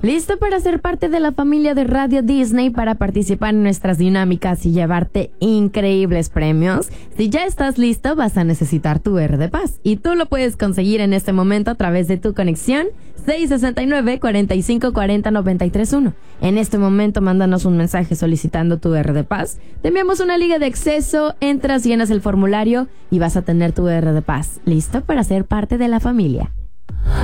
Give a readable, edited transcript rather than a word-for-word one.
¿Listo para ser parte de la familia de Radio Disney para participar en nuestras dinámicas y llevarte increíbles premios? Si ya estás listo, vas a necesitar tu R de Paz. Y tú lo puedes conseguir en este momento a través de tu conexión 669-4540-931. En este momento, mándanos un mensaje solicitando tu R de Paz. Te enviamos una liga de acceso, entras, llenas el formulario y vas a tener tu R de Paz. ¿Listo para ser parte de la familia?